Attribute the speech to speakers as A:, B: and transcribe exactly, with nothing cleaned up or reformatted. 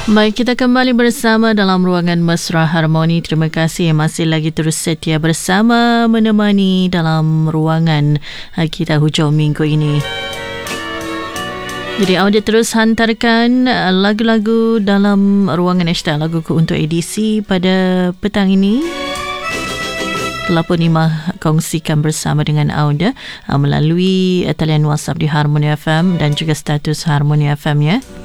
A: Baik, kita kembali bersama dalam ruangan Mesra Harmoni. Terima kasih yang masih lagi terus setia bersama menemani dalam ruangan kita hujung minggu ini. Jadi awak terus hantarkan lagu-lagu dalam ruangan hashtag lagu untuk edisi pada petang ini. Telah pun Imah kongsikan bersama dengan Auda melalui talian WhatsApp di Harmoni F M dan juga status Harmoni F M ya.